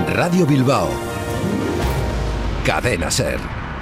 Radio Bilbao. Cadena Ser.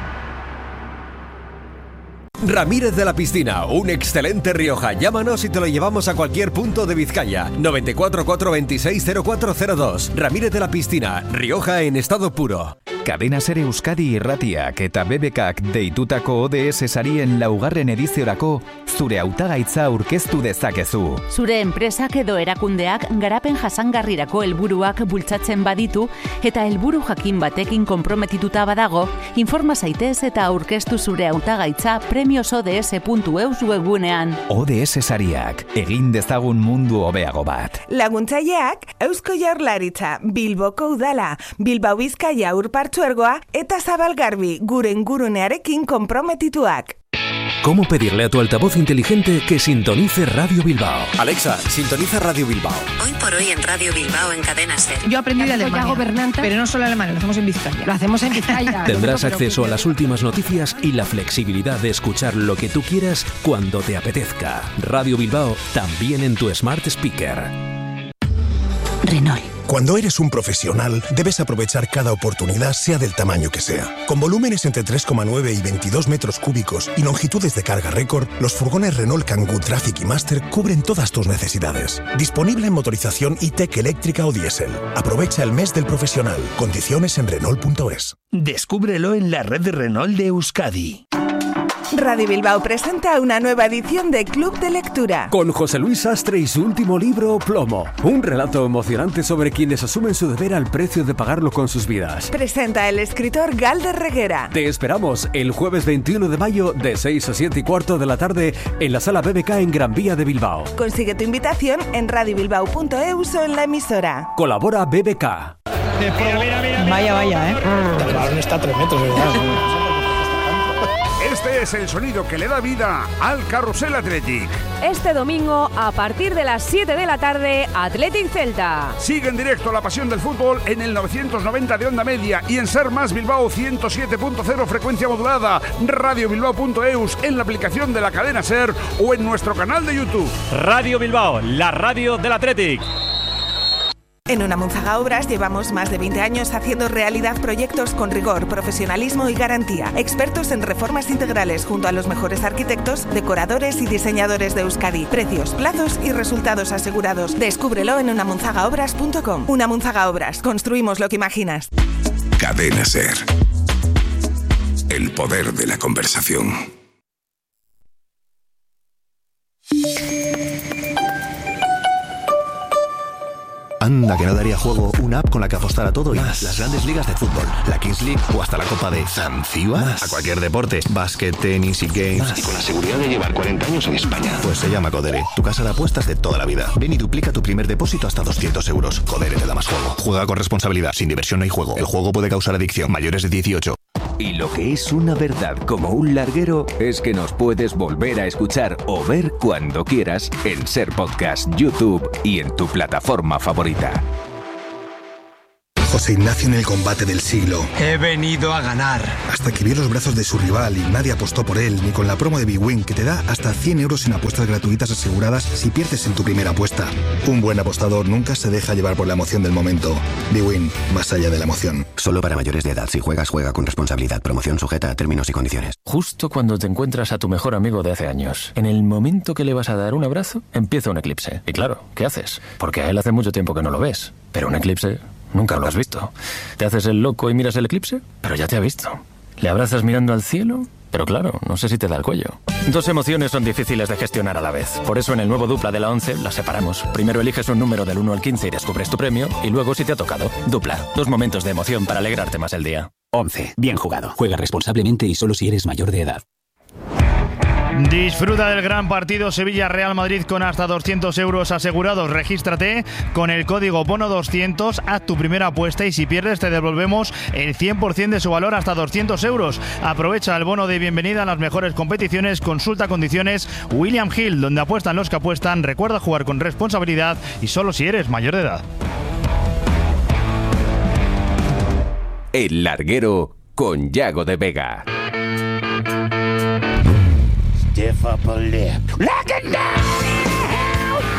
Ramírez de la Piscina, un excelente Rioja. Llámanos y te lo llevamos a cualquier punto de Vizcaya. 94 426 0402. Ramírez de la Piscina, Rioja en estado puro. Cadena Ser Euskadi irratiak eta BBKak deitutako ODS sarien laugarren ediziorako zure hautagaitza aurkeztu dezakezu. Zure enpresak edo erakundeak garapen jasangarrirako helburuak bultzatzen baditu eta helburu jakin batekin konprometituta badago, informa zaitez eta aurkeztu zure hautagaitza premiosods.eus webgunean. ODS sariak, egin dezagun mundu hobeago bat. Laguntzaileak Eusko Jaurlaritza, Bilboko Udala, Bilbao Bizkaia Urpartzuergoa eta Zabalgarbi gure ingurunearekin konprometituak. ¿Cómo pedirle a tu altavoz inteligente que sintonice Radio Bilbao? Alexa, sintoniza Radio Bilbao. Hoy por hoy en Radio Bilbao en Cadena Ser. Yo aprendí de Alemania, pero no solo alemán, lo hacemos en Vizcaya. Lo hacemos en Vizcaya. Tendrás acceso a las últimas noticias y la flexibilidad de escuchar lo que tú quieras cuando te apetezca. Radio Bilbao, también en tu Smart Speaker. Renault. Cuando eres un profesional, debes aprovechar cada oportunidad, sea del tamaño que sea. Con volúmenes entre 3,9 y 22 metros cúbicos y longitudes de carga récord, los furgones Renault Kangoo Traffic y Master cubren todas tus necesidades. Disponible en motorización e-Tech eléctrica o diésel. Aprovecha el mes del profesional. Condiciones en Renault.es. Descúbrelo en la red Renault de Euskadi. Radio Bilbao presenta una nueva edición de Club de Lectura. Con José Luis Sastre y su último libro, Plomo. Un relato emocionante sobre quienes asumen su deber al precio de pagarlo con sus vidas. Presenta el escritor Galder Reguera. Te esperamos el jueves 21 de mayo de 6 a 7 y cuarto de la tarde en la Sala BBK en Gran Vía de Bilbao. Consigue tu invitación en radiobilbao.eus o en la emisora. Colabora BBK. Mira. Vaya, El balón está a 3 metros, ¿verdad? Este es el sonido que le da vida al Carrusel Athletic. Este domingo, a partir de las 7 de la tarde, Athletic Celta. Sigue en directo la pasión del fútbol en el 990 de onda media y en Ser Más Bilbao 107.0 frecuencia modulada, radiobilbao.eus, en la aplicación de la cadena Ser o en nuestro canal de YouTube. Radio Bilbao, la radio del Athletic. En Unamunzaga Obras llevamos más de 20 años haciendo realidad proyectos con rigor, profesionalismo y garantía. Expertos en reformas integrales junto a los mejores arquitectos, decoradores y diseñadores de Euskadi. Precios, plazos y resultados asegurados. Descúbrelo en unamunzagaobras.com. Unamunzaga Obras. Construimos lo que imaginas. Cadena Ser. El poder de la conversación. Anda, que no daría juego una app con la que apostar a todo y más. Las grandes ligas de fútbol, la Kings League o hasta la Copa de Zanzíbar. A cualquier deporte, básquet, tenis y games. Más. Y con la seguridad de llevar 40 años en España. Pues se llama Codere, tu casa de apuestas de toda la vida. Ven y duplica tu primer depósito hasta 200 euros. Codere te da más juego. Juega con responsabilidad, sin diversión no hay juego. El juego puede causar adicción. Mayores de 18. Y lo que es una verdad como un larguero es que nos puedes volver a escuchar o ver cuando quieras en Ser Podcast, YouTube y en tu plataforma favorita. José Ignacio en el combate del siglo. He venido a ganar. Hasta que vio los brazos de su rival y nadie apostó por él, ni con la promo de BWin, que te da hasta 100 euros en apuestas gratuitas aseguradas si pierdes en tu primera apuesta. Un buen apostador nunca se deja llevar por la emoción del momento. BWin, más allá de la emoción. Solo para mayores de edad. Si juegas, juega con responsabilidad. Promoción sujeta a términos y condiciones. Justo cuando te encuentras a tu mejor amigo de hace años, en el momento que le vas a dar un abrazo, empieza un eclipse. Y claro, ¿qué haces? Porque a él hace mucho tiempo que no lo ves. Pero un eclipse... nunca lo has visto. Te haces el loco y miras el eclipse, pero ya te ha visto. Le abrazas mirando al cielo, pero claro, no sé si te da el cuello. Dos emociones son difíciles de gestionar a la vez. Por eso en el nuevo Dupla de la 11 las separamos. Primero eliges un número del 1 al 15 y descubres tu premio, y luego si te ha tocado. Dupla, dos momentos de emoción para alegrarte más el día. 11. Bien jugado. Juega responsablemente y solo si eres mayor de edad. Disfruta del gran partido Sevilla-Real Madrid con hasta 200 euros asegurados. Regístrate con el código BONO200, haz tu primera apuesta y si pierdes te devolvemos el 100% de su valor hasta 200 euros. Aprovecha el bono de bienvenida a las mejores competiciones. Consulta condiciones. William Hill, donde apuestan los que apuestan. Recuerda jugar con responsabilidad y solo si eres mayor de edad. El Larguero con Yago de Vega.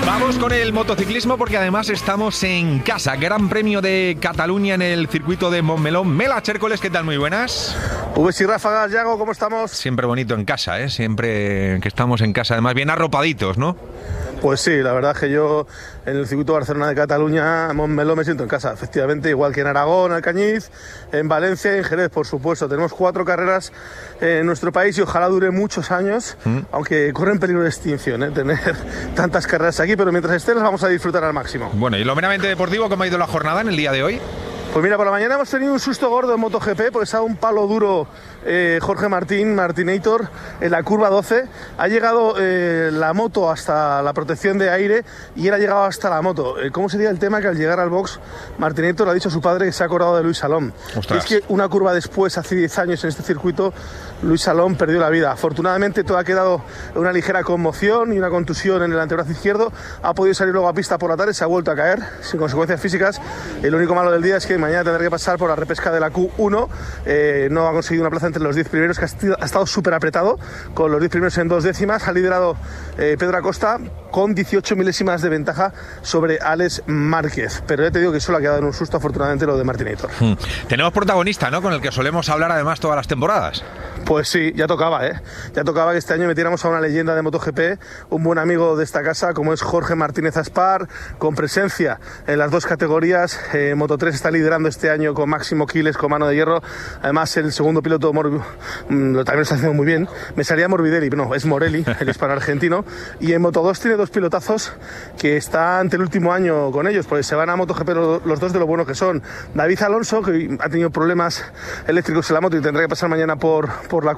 Vamos con el motociclismo porque además estamos en casa. Gran Premio de Cataluña en el circuito de Montmeló. Mela Chércoles, ¿qué tal? Muy buenas. Vs y Ráfagas, Yago, ¿cómo estamos? Siempre bonito en casa, ¿eh? Siempre que estamos en casa. Además, bien arropaditos, ¿no? Pues sí, la verdad es que yo en el circuito Barcelona de Cataluña, Montmeló, me siento en casa, efectivamente, igual que en Aragón, Alcañiz, en Valencia y en Jerez, por supuesto. Tenemos 4 carreras en nuestro país y ojalá dure muchos años, aunque corre en peligro de extinción, tener tantas carreras aquí, pero mientras estén las vamos a disfrutar al máximo. Bueno, y lo meramente deportivo, ¿cómo ha ido la jornada en el día de hoy? Pues mira, por la mañana hemos tenido un susto gordo en MotoGP, porque se ha dado un palo duro Jorge Martinator en la curva 12. Ha llegado la moto hasta la protección de aire y él ha llegado hasta la moto. ¿Cómo sería el tema? Que al llegar al box, Martinator le ha dicho a su padre que se ha acordado de Luis Salom. Es que una curva después, hace 10 años en este circuito, Luis Salom perdió la vida. Afortunadamente todo ha quedado en una ligera conmoción y una contusión en el antebrazo izquierdo. Ha podido salir luego a pista por la tarde, se ha vuelto a caer sin consecuencias físicas. El único malo del día es que mañana tendrá que pasar por la repesca de la Q1. No ha conseguido una plaza entre los 10 primeros, que ha estado súper apretado, con los 10 primeros en 2 décimas. Ha liderado Pedro Acosta con 18 milésimas de ventaja sobre Alex Márquez. Pero ya te digo que solo ha quedado en un susto, afortunadamente, lo de Martinator. Tenemos protagonista, ¿no? Con el que solemos hablar además todas las temporadas. Pues sí, ya tocaba, Ya tocaba que este año metiéramos a una leyenda de MotoGP, un buen amigo de esta casa, como es Jorge Martínez Aspar, con presencia en las 2 categorías. Moto3 está liderando este año con Máximo Quiles, con mano de hierro. Además, el segundo piloto también lo está haciendo muy bien. Me salía Morbidelli, no, es Morelli, el hispano-argentino. Y en Moto2 tiene 2 pilotazos que está ante el último año con ellos, pues se van a MotoGP los 2 de lo buenos que son. David Alonso, que ha tenido problemas eléctricos en la moto y tendrá que pasar mañana por la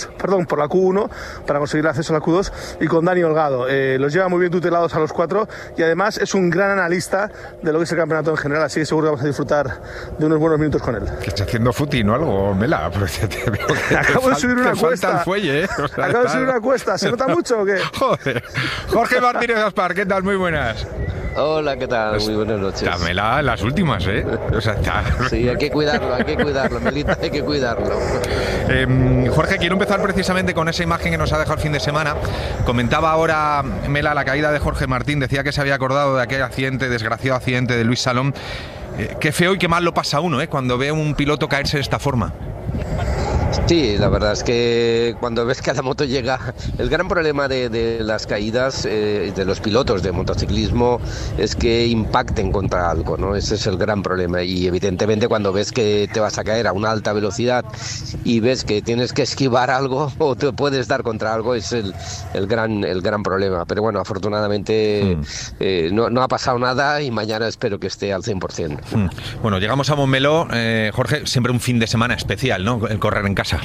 Q1 para conseguir el acceso a la Q2, y con Dani Holgado. Los lleva muy bien tutelados a los 4 y además es un gran analista de lo que es el campeonato en general, así que seguro que vamos a disfrutar de unos buenos minutos con él. ¿Que está haciendo footing o algo, Mela? Acabo de subir una cuesta. Falta el fuelle, ¿eh? O sea, acabo de subir una cuesta. ¿Se nota mucho o qué? Joder. Jorge Martínez Aspar, ¿qué tal? Muy buenas. Hola, ¿qué tal? Muy buenas noches. La Mela, las últimas, ¿eh? O sea, está... Sí, hay que cuidarlo, Melita, hay que cuidarlo. Jorge, quiero empezar precisamente con esa imagen que nos ha dejado el fin de semana. Comentaba ahora Mela la caída de Jorge Martín, decía que se había acordado de aquel desgraciado accidente de Luis Salom. Qué feo y qué mal lo pasa uno, cuando ve a un piloto caerse de esta forma. Sí, la verdad es que cuando ves que a la moto llega... El gran problema de las caídas de los pilotos de motociclismo es que impacten contra algo, ¿no? Ese es el gran problema. Y evidentemente cuando ves que te vas a caer a una alta velocidad y ves que tienes que esquivar algo o te puedes dar contra algo, es el gran problema. Pero bueno, afortunadamente no ha pasado nada y mañana espero que esté al 100%. Bueno, llegamos a Montmeló. Jorge, siempre un fin de semana especial, ¿no? El correr en casa.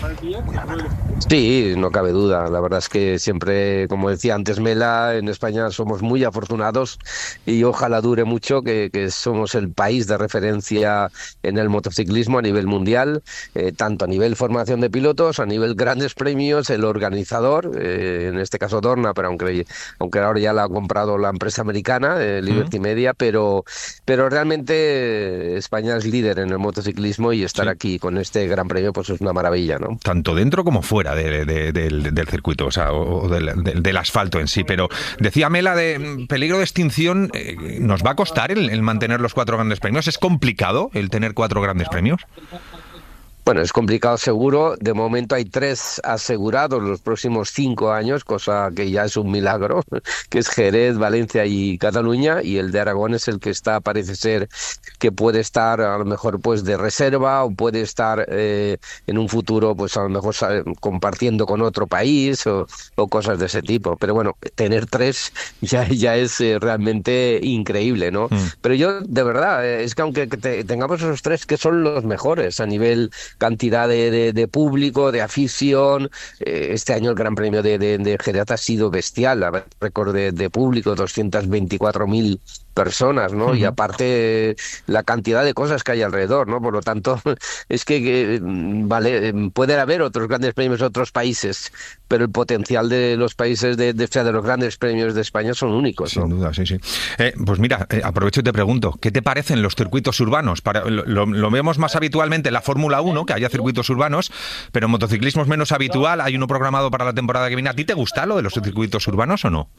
Sí, no cabe duda. La verdad es que siempre, como decía antes Mela, en España somos muy afortunados y ojalá dure mucho, que somos el país de referencia en el motociclismo a nivel mundial, tanto a nivel formación de pilotos, a nivel grandes premios, el organizador, en este caso Dorna, pero aunque ahora ya la ha comprado la empresa americana, Liberty Media, pero realmente España es líder en el motociclismo y estar aquí con este gran premio pues es una maravilla, ¿no? Tanto dentro como fuera del circuito, o sea, o del asfalto en sí. Pero decía Mela de peligro de extinción. ¿Nos va a costar el mantener los 4 grandes premios? ¿Es complicado el tener 4 grandes premios? Bueno, es complicado seguro. De momento hay 3 asegurados los próximos 5 años, cosa que ya es un milagro, que es Jerez, Valencia y Cataluña, y el de Aragón es el que parece ser que puede estar a lo mejor pues de reserva, o puede estar en un futuro pues a lo mejor compartiendo con otro país o cosas de ese tipo. Pero bueno, tener 3 ya es realmente increíble, ¿no? Pero yo, de verdad, es que aunque tengamos esos 3 que son los mejores a nivel cantidad de público, de afición, este año el Gran Premio de Jerez ha sido bestial, récord de público, 224.000 personas, ¿no? Y aparte la cantidad de cosas que hay alrededor, ¿no? Por lo tanto, es que puede haber otros grandes premios en otros países, pero el potencial de los países de los grandes premios de España son únicos, ¿no? Sin duda, sí. Pues mira, aprovecho y te pregunto, ¿qué te parecen los circuitos urbanos? Lo vemos más habitualmente en la Fórmula 1, que haya circuitos urbanos, pero en motociclismo es menos habitual. Hay uno programado para la temporada que viene. ¿A ti te gusta lo de los circuitos urbanos o no?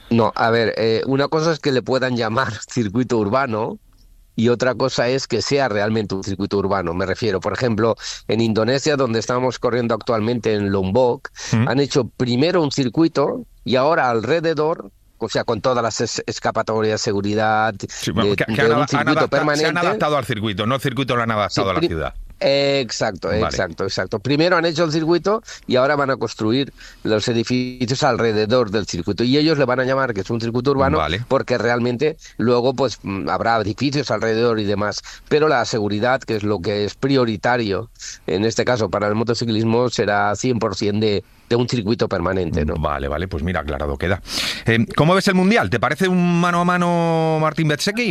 No, a ver, una cosa es que le puedan llamar circuito urbano y otra cosa es que sea realmente un circuito urbano. Me refiero, por ejemplo, en Indonesia, donde estamos corriendo actualmente en Lombok, han hecho primero un circuito y ahora alrededor, o sea, con todas las escapatorias, seguridad, sí, bueno, un circuito permanente. Se han adaptado al circuito, no el circuito lo han adaptado a la ciudad. Exacto. Primero han hecho el circuito y ahora van a construir los edificios alrededor del circuito y ellos le van a llamar que es un circuito urbano porque realmente luego pues habrá edificios alrededor y demás, pero la seguridad, que es lo que es prioritario en este caso para el motociclismo, será 100% de un circuito permanente, ¿no? Vale, pues mira, aclarado queda. ¿Cómo ves el Mundial? ¿Te parece un mano a mano Martín Bezzecchi?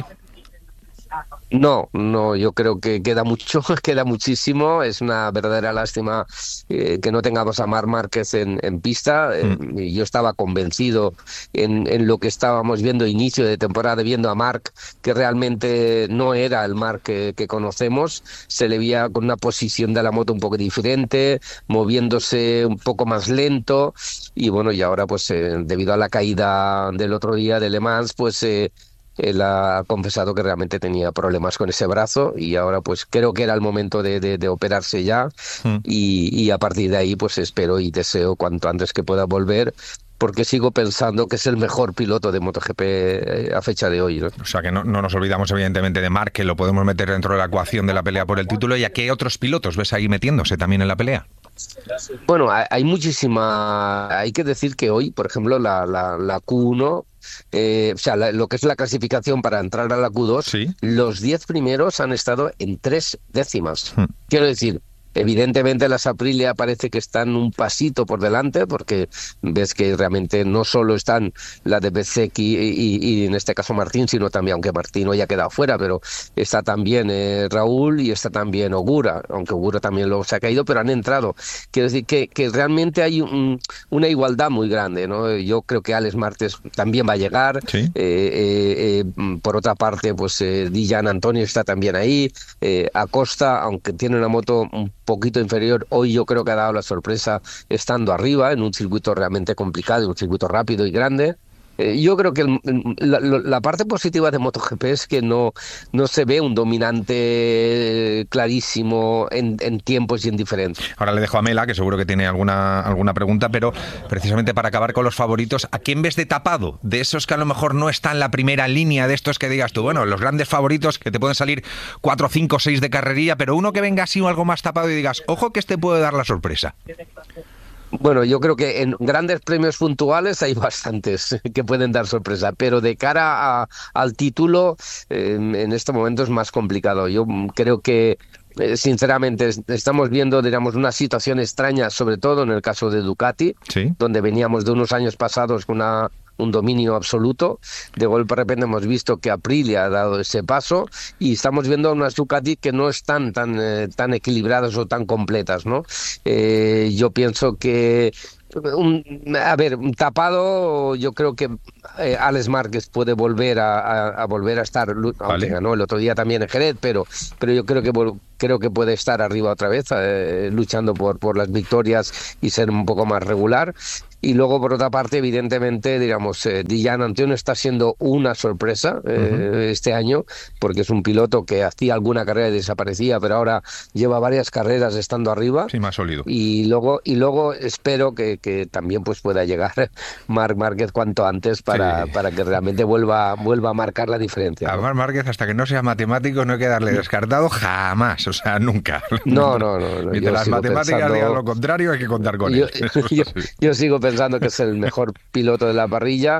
No, yo creo que queda muchísimo. Es una verdadera lástima que no tengamos a Marc Márquez en pista. Yo estaba convencido en lo que estábamos viendo inicio de temporada, viendo a Marc, que realmente no era el Marc que conocemos. Se le veía con una posición de la moto un poco diferente, moviéndose un poco más lento, y bueno, y ahora pues debido a la caída del otro día de Le Mans, pues él ha confesado que realmente tenía problemas con ese brazo y ahora pues creo que era el momento de operarse ya y a partir de ahí pues espero y deseo cuanto antes que pueda volver, porque sigo pensando que es el mejor piloto de MotoGP a fecha de hoy, ¿no? O sea que no nos olvidamos evidentemente de Marc, que lo podemos meter dentro de la ecuación de la pelea por el título. ¿Y a qué otros pilotos ves ahí metiéndose también en la pelea? Bueno, hay muchísima. Hay que decir que hoy, por ejemplo, la Q1, o sea, lo que es la clasificación para entrar a la Q2, los 10 primeros han estado en 3 décimas. Quiero decir, evidentemente las Aprilia parece que están un pasito por delante, porque ves que realmente no solo están la de Bezzecchi y en este caso Martín, sino también, aunque Martín hoy ha quedado fuera, pero está también Raúl y está también Ogura, aunque Ogura también luego se ha caído, pero han entrado. Quiero decir que realmente hay una igualdad muy grande, ¿no? Yo creo que Alex Marquez también va a llegar. Por otra parte, pues Dijan Antonio está también ahí. Acosta, aunque tiene una moto un poquito inferior, hoy yo creo que ha dado la sorpresa estando arriba en un circuito realmente complicado, un circuito rápido y grande. Yo creo que la parte positiva de MotoGP es que no se ve un dominante clarísimo en tiempos y en diferencia. Ahora le dejo a Mela, que seguro que tiene alguna pregunta, pero precisamente para acabar con los favoritos, ¿a quién ves de tapado? De esos que a lo mejor no están en la primera línea, de estos que digas tú, bueno, los grandes favoritos que te pueden salir 4, 5, 6 de carrería, pero uno que venga así o algo más tapado y digas, ojo que este puede dar la sorpresa. Bueno, yo creo que en grandes premios puntuales hay bastantes que pueden dar sorpresa, pero de cara al título, en este momento es más complicado. Yo creo que sinceramente estamos viendo, digamos, una situación extraña, sobre todo en el caso de Ducati, donde veníamos de unos años pasados con un dominio absoluto. De golpe de repente hemos visto que Aprilia ha dado ese paso y estamos viendo unas Ducati que no están tan equilibradas o tan completas, ¿no? Yo pienso que un tapado, yo creo que Alex Márquez puede volver a estar, aunque ganó el otro día también en Jerez, pero yo creo que puede estar arriba otra vez, luchando por las victorias y ser un poco más regular. Y luego, por otra parte, evidentemente, digamos, Dijan Antonio está siendo una sorpresa este año, porque es un piloto que hacía alguna carrera y desaparecía, pero ahora lleva varias carreras estando arriba. Sí, más sólido. Y luego espero que también pues pueda llegar Marc Márquez cuanto antes para que realmente vuelva a marcar la diferencia. A Marc Márquez, hasta que no sea matemático, no hay que darle descartado jamás, o sea, nunca. No. Mientras las matemáticas digan lo contrario, hay que contar con él. Yo sigo pensando que es el mejor piloto de la parrilla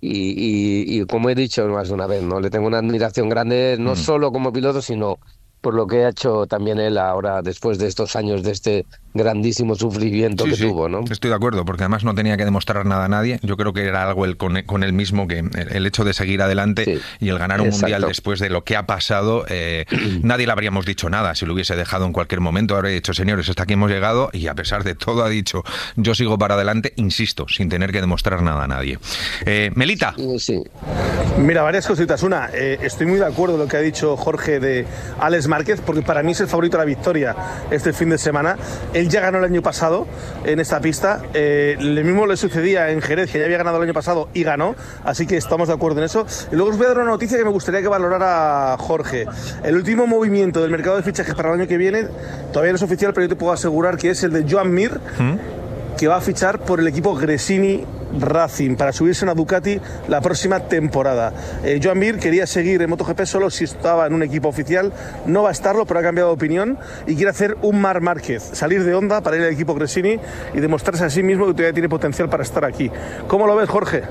y como he dicho más de una vez, ¿no? Le tengo una admiración grande, no solo como piloto, sino por lo que ha hecho también él ahora, después de estos años de este grandísimo sufrimiento que tuvo, ¿no? Estoy de acuerdo, porque además no tenía que demostrar nada a nadie. Yo creo que era algo con él mismo, que el hecho de seguir adelante y el ganar un mundial después de lo que ha pasado, nadie le habríamos dicho nada si lo hubiese dejado en cualquier momento. Habría dicho, señores, hasta aquí hemos llegado, y a pesar de todo ha dicho, yo sigo para adelante, insisto, sin tener que demostrar nada a nadie. Melita. Sí. Mira, varias cositas. Una, estoy muy de acuerdo con lo que ha dicho Jorge de Alex Márquez, porque para mí es el favorito a la victoria este fin de semana. Él ya ganó el año pasado en esta pista, lo mismo le sucedía en Jerez, que ya había ganado el año pasado y ganó, así que estamos de acuerdo en eso. Y luego os voy a dar una noticia que me gustaría que valorara Jorge. El último movimiento del mercado de fichajes para el año que viene todavía no es oficial, pero yo te puedo asegurar que es el de Joan Mir, que va a fichar por el equipo Gresini Racing para subirse a una Ducati la próxima temporada. Joan Mir quería seguir en MotoGP solo si estaba en un equipo oficial, no va a estarlo, pero ha cambiado de opinión y quiere hacer un Marc Márquez, salir de Honda para ir al equipo Gresini y demostrarse a sí mismo que todavía tiene potencial para estar aquí. ¿Cómo lo ves, Jorge?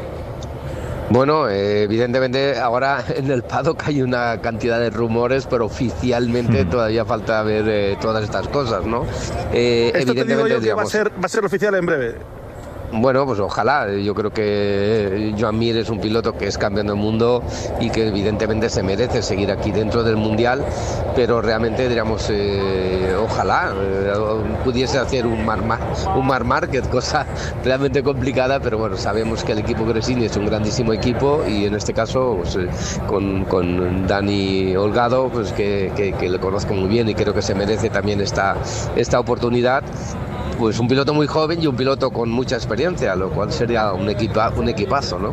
Bueno, evidentemente ahora en el paddock hay una cantidad de rumores, pero oficialmente todavía falta ver todas estas cosas, ¿no? Esto te digo yo que va a ser oficial en breve. Bueno, pues ojalá. Yo creo que Joan Mir es un piloto que es campeón del mundo y que evidentemente se merece seguir aquí dentro del Mundial, pero realmente diríamos, ojalá pudiese hacer un Marc Márquez, cosa realmente complicada, pero bueno, sabemos que el equipo Gresini es un grandísimo equipo y en este caso pues, con Dani Holgado, pues que le conozco muy bien y creo que se merece también esta oportunidad. Pues un piloto muy joven y un piloto con mucha experiencia, lo cual sería un equipazo, ¿no?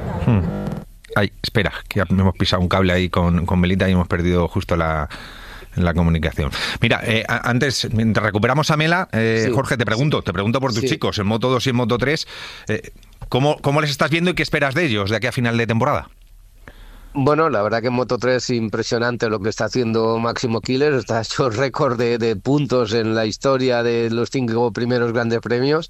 Ay, espera, que hemos pisado un cable ahí con Melita y hemos perdido justo la comunicación. Mira, antes, mientras recuperamos a Mela, sí, Jorge, te pregunto por tus chicos en Moto 2 y en Moto 3, ¿cómo les estás viendo y qué esperas de ellos de aquí a final de temporada? Bueno, la verdad que en Moto 3 es impresionante lo que está haciendo Máximo Killer. Está hecho récord de puntos en la historia de los 5 primeros grandes premios.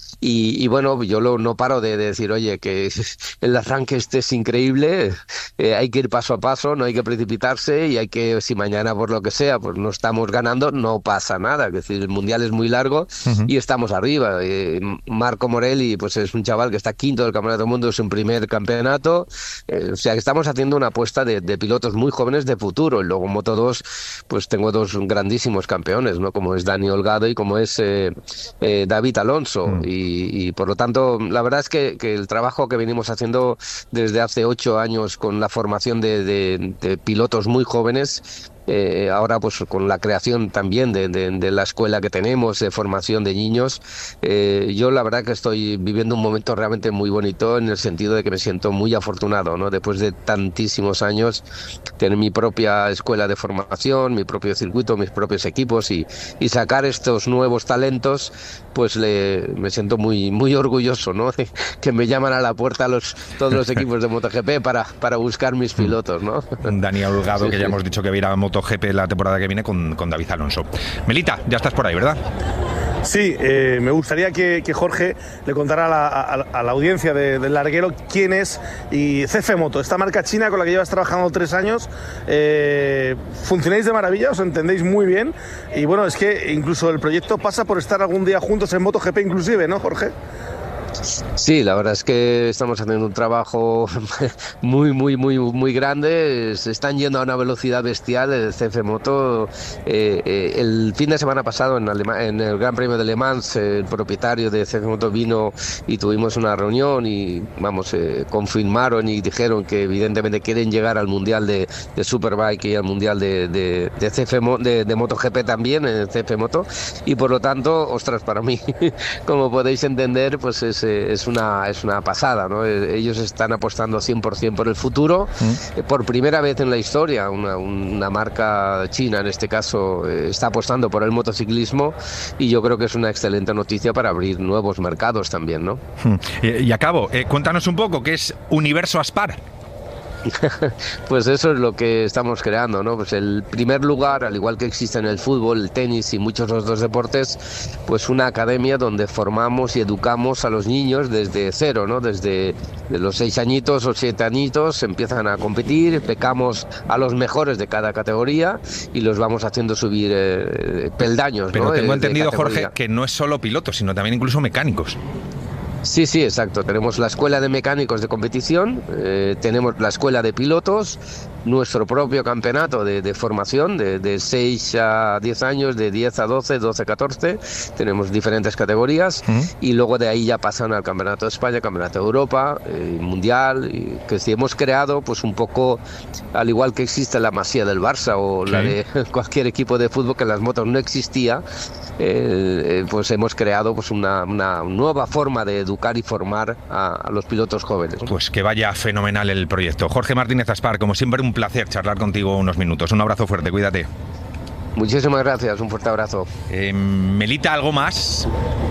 Y bueno, yo no paro de decir, oye, que el arranque este es increíble, hay que ir paso a paso, no hay que precipitarse y hay que, si mañana por lo que sea, pues no estamos ganando, no pasa nada. Es decir, el Mundial es muy largo y estamos arriba. Marco Morelli, pues es un chaval que está quinto del Campeonato del Mundo, es un primer campeonato. O sea, que estamos haciendo una apuesta de pilotos muy jóvenes de futuro. Y luego en Moto 2 pues tengo 2 grandísimos campeones, ¿no? Como es Dani Holgado y como es David Alonso. Y por lo tanto, la verdad es que el trabajo que venimos haciendo desde hace 8 años con la formación de pilotos muy jóvenes, ahora pues con la creación también de la escuela que tenemos de formación de niños, yo la verdad que estoy viviendo un momento realmente muy bonito en el sentido de que me siento muy afortunado, ¿no? Después de tantísimos años tener mi propia escuela de formación, mi propio circuito, mis propios equipos y sacar estos nuevos talentos, pues me siento muy orgulloso, ¿no? Que me llaman a la puerta todos los equipos de MotoGP para buscar mis pilotos, ¿no? Dani Holgado, que ya hemos dicho que va a ir a MotoGP la temporada que viene con David Alonso. Melita, ya estás por ahí, ¿verdad? Sí, me gustaría que Jorge le contara a la audiencia del larguero quién es y CF Moto, esta marca china con la que llevas trabajando 3 años. Funcionáis de maravilla, os entendéis muy bien y bueno, es que incluso el proyecto pasa por estar algún día juntos en MotoGP inclusive, ¿no, Jorge? Sí, la verdad es que estamos haciendo un trabajo muy grande. Se están yendo a una velocidad bestial. El CF Moto, el fin de semana pasado en el Gran Premio de Le Mans, el propietario de CF Moto vino y tuvimos una reunión y confirmaron y dijeron que evidentemente quieren llegar al Mundial de Superbike y al Mundial de MotoGP también, en CF Moto, y por lo tanto, ostras, para mí, como podéis entender, pues es una pasada, ¿no? Ellos están apostando 100% por el futuro. Por primera vez en la historia, una marca china, en este caso, está apostando por el motociclismo y yo creo que es una excelente noticia para abrir nuevos mercados también, ¿no? Y acabo, cuéntanos un poco, ¿qué es Universo Aspar? Pues eso es lo que estamos creando, ¿no? Pues el primer lugar, al igual que existe en el fútbol, el tenis y muchos otros deportes, pues una academia donde formamos y educamos a los niños desde cero, ¿no? Desde los 6 añitos o 7 añitos empiezan a competir, becamos a los mejores de cada categoría y los vamos haciendo subir peldaños, Pero ¿no? Tengo entendido, Jorge, que no es solo pilotos, sino también incluso mecánicos. Sí, exacto. Tenemos la escuela de mecánicos de competición, tenemos la escuela de pilotos, nuestro propio campeonato de formación de 6 a 10 años, de 10 a 12, 12 a 14, tenemos diferentes categorías y luego de ahí ya pasan al Campeonato de España, Campeonato de Europa, Mundial, y que si hemos creado pues un poco, al igual que existe la Masía del Barça o la de cualquier equipo de fútbol, que en las motos no existía, pues hemos creado pues una nueva forma de educar y formar a los pilotos jóvenes. Pues que vaya fenomenal el proyecto. Jorge Martínez Aspar, como siempre un placer charlar contigo unos minutos. Un abrazo fuerte, cuídate. Muchísimas gracias, un fuerte abrazo. Melita, ¿algo más?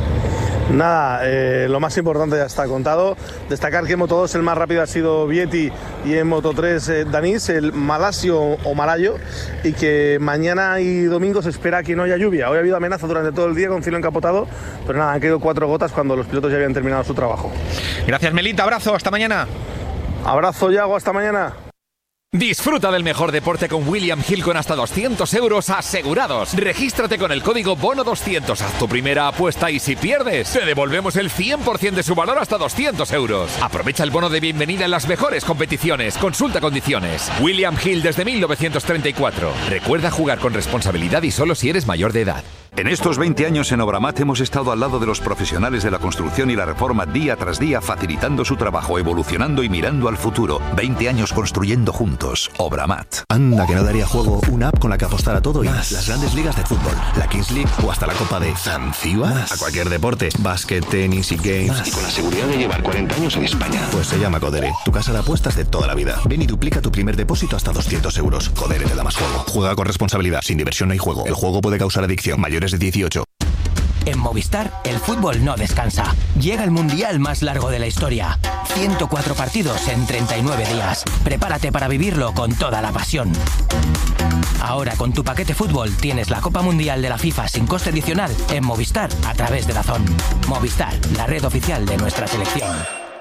Nada, lo más importante ya está contado. Destacar que en Moto 2 el más rápido ha sido Vietti y en Moto 3 Danís, el malasio o malayo, y que mañana y domingo se espera que no haya lluvia. Hoy ha habido amenaza durante todo el día con cielo encapotado, pero nada, han caído 4 gotas cuando los pilotos ya habían terminado su trabajo. Gracias, Melita, abrazo, hasta mañana. Abrazo, Yago, hasta mañana. Disfruta del mejor deporte con William Hill con hasta 200 euros asegurados. Regístrate con el código BONO200. Haz tu primera apuesta y si pierdes, te devolvemos el 100% de su valor hasta 200 euros. Aprovecha el bono de bienvenida en las mejores competiciones. Consulta condiciones. William Hill desde 1934. Recuerda jugar con responsabilidad y solo si eres mayor de edad. En estos 20 años en Obramat hemos estado al lado de los profesionales de la construcción y la reforma día tras día, facilitando su trabajo, evolucionando y mirando al futuro. 20 años construyendo juntos. Obramat. Anda, que no daría juego una app con la que apostar a todo y más. Las grandes ligas de fútbol, la Kings League o hasta la Copa de Zanzíbar. A cualquier deporte, básquet, tenis y games. Y con la seguridad de llevar 40 años en España. Pues se llama Codere, tu casa de apuestas de toda la vida. Ven y duplica tu primer depósito hasta 200 euros. Codere te da más juego. Juega con responsabilidad, sin diversión no hay juego. El juego puede causar adicción. Mayores de 18. En Movistar, el fútbol no descansa. Llega el mundial más largo de la historia. 104 partidos en 39 días. Prepárate para vivirlo con toda la pasión. Ahora con tu paquete fútbol tienes la Copa Mundial de la FIFA sin coste adicional en Movistar a través de DAZN. Movistar, la red oficial de nuestra selección.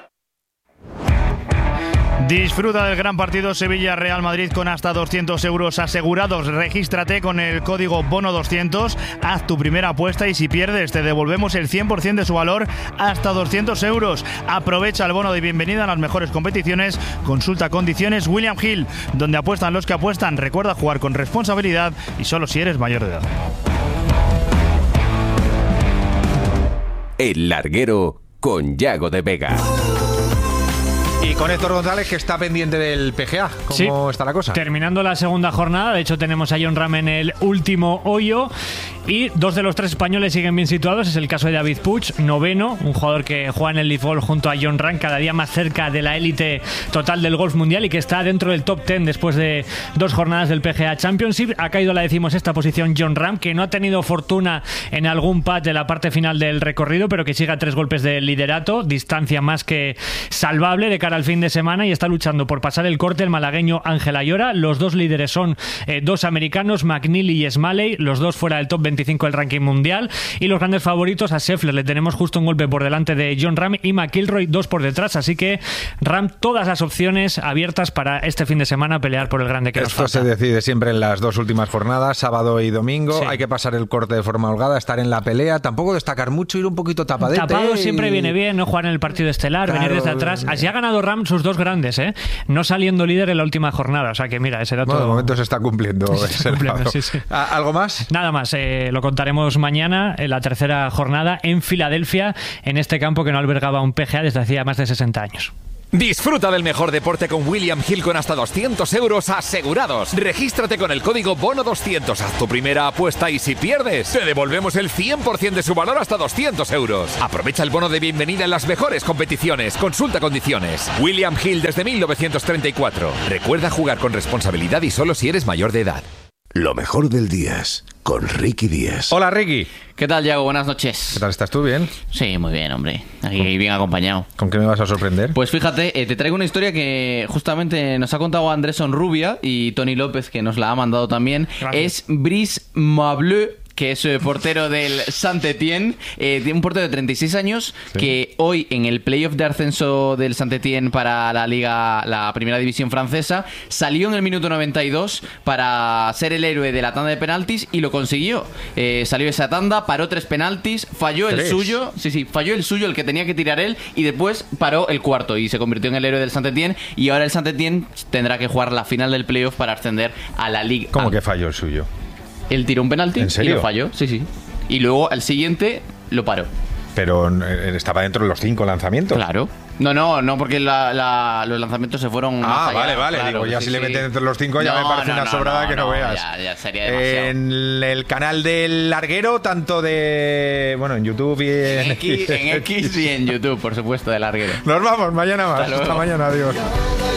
Disfruta del gran partido Sevilla-Real Madrid con hasta 200 euros asegurados. Regístrate con el código BONO200, haz tu primera apuesta y si pierdes te devolvemos el 100% de su valor hasta 200 euros. Aprovecha el bono de bienvenida a las mejores competiciones. Consulta condiciones. William Hill, donde apuestan los que apuestan. Recuerda jugar con responsabilidad y solo si eres mayor de edad. El Larguero con Yago de Vega. Y con Héctor González, que está pendiente del PGA. ¿Cómo está la cosa? Terminando la segunda jornada, de hecho tenemos a Jon Rahm en el último hoyo y 2 de los 3 españoles siguen bien situados. Es el caso de David Puig, noveno, un jugador que juega en el Leaf Golf junto a Jon Rahm, cada día más cerca de la élite total del golf mundial y que está dentro del top 10 después de 2 jornadas del PGA Championship. Ha caído a la 16ª posición Jon Rahm, que no ha tenido fortuna en algún pad de la parte final del recorrido, pero que sigue a 3 golpes del liderato, distancia más que salvable de cara al fin de semana, y está luchando por pasar el corte el malagueño Ángel Ayora. Los 2 líderes son 2 americanos, McNeely y Smalley, los 2 fuera del top 25 del ranking mundial, y los grandes favoritos a Scheffler le tenemos justo un golpe por delante de Jon Rahm y McIlroy 2 por detrás, así que Rahm todas las opciones abiertas para este fin de semana pelear por el grande que nos falta. Esto se decide siempre en las 2 últimas jornadas, sábado y domingo. Sí. Hay que pasar el corte de forma holgada, estar en la pelea, tampoco destacar mucho, ir un poquito tapadete. Tapado siempre viene bien, no jugar en el partido estelar, venir desde atrás. Así ha ganado Rahm sus 2 grandes, no saliendo líder en la última jornada, o sea que mira, ese dato... Bueno, de momento se está cumpliendo. Sí, sí. ¿Algo más? Nada más, lo contaremos mañana en la tercera jornada en Filadelfia, en este campo que no albergaba un PGA desde hacía más de 60 años. Disfruta del mejor deporte con William Hill con hasta 200 euros asegurados. Regístrate con el código BONO200. Haz tu primera apuesta y si pierdes, te devolvemos el 100% de su valor hasta 200 euros. Aprovecha el bono de bienvenida en las mejores competiciones. Consulta condiciones. William Hill desde 1934. Recuerda jugar con responsabilidad y solo si eres mayor de edad. Lo mejor del día con Ricky Díaz. Hola, Ricky. ¿Qué tal, Yago? Buenas noches. ¿Qué tal? ¿Estás tú bien? Sí, muy bien, hombre. Aquí bien acompañado. ¿Con qué me vas a sorprender? Pues fíjate, te traigo una historia que justamente nos ha contado Andrés Onrubia y Tony López, que nos la ha mandado también. Gracias. Es Brice Mableu, que es portero del Saint-Étienne, tiene un portero de 36 años que hoy en el playoff de ascenso del Saint-Étienne para la primera división francesa salió en el minuto 92 para ser el héroe de la tanda de penaltis y lo consiguió. Salió esa tanda, paró 3 penaltis, falló el suyo, falló el suyo, el que tenía que tirar él, y después paró el cuarto y se convirtió en el héroe del Saint-Étienne, y ahora el Saint-Étienne tendrá que jugar la final del playoff para ascender a la Liga. ¿Cómo que falló el suyo? Él tiró un penalti y lo falló, y luego al siguiente lo paró. Pero estaba dentro de los 5 lanzamientos. Claro. No, porque los lanzamientos se fueron más allá. Vale. Claro, digo, ya si le meten entre los 5 ya me parece una sobrada que no veas. Ya sería demasiado. En el canal del Larguero, tanto de... Bueno, en YouTube y en X y en YouTube, por supuesto, de Larguero. Nos vamos, mañana más. Hasta mañana, adiós.